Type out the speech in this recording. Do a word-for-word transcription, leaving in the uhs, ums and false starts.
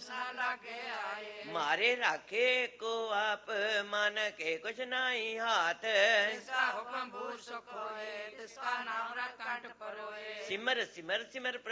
ਨਾ ਲਾਗੇ ਆਏ। ਮਾਰੇ ਰਾਖੇ ਕੋ ਆਪ ਮਨ ਕੇ ਕੁਛ ਨਾਹੀ ਹਾਥ। ਤਿਸਕਾ ਹੁਕਮ ਬੂਝ ਸੁਖ ਹੋਏ, ਤਿਸਕਾ ਨਾਮ ਰਤ ਕੰਠ ਪਰੋਏ। ਸਿਮਰ ਸਿਮਰ ਸਿਮਰ